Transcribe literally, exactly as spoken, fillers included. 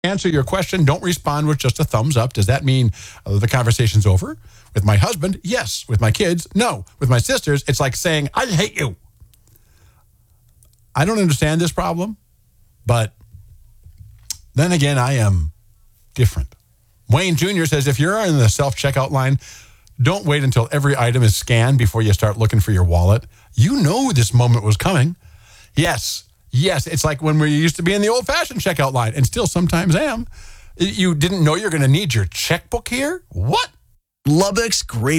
answer your question. Don't respond with just a thumbs up. Does that mean uh, the conversation's over? With my husband, yes. With my kids, no. With my sisters, it's like saying, I hate you. I don't understand this problem, but then again, I am different. Wayne Junior says, if you're in the self-checkout line, don't wait until every item is scanned before you start looking for your wallet. You know this moment was coming. Yes, yes. It's like when we used to be in the old-fashioned checkout line, and still sometimes am. You didn't know you're going to need your checkbook here? What? Lubbock's great.